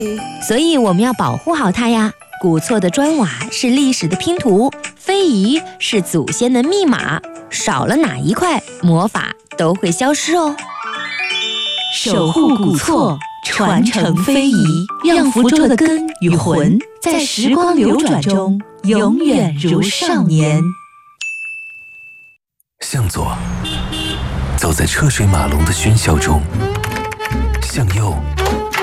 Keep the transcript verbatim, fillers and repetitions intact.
所以我们要保护好它呀。古厝的砖瓦是历史的拼图，非遗是祖先的密码，少了哪一块，魔法都会消失哦。 守护古厝，传承非遗，让福州的根与魂在时光流转中永远如少年。 向左，走在车水马龙的喧嚣中；向右，